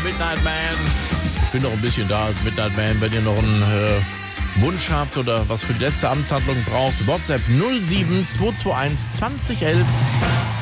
Midnight Man. Ich bin noch ein bisschen da als Midnight Man. Wenn ihr noch einen Wunsch habt oder was für die letzte Amtshandlung braucht, WhatsApp 07 221 2011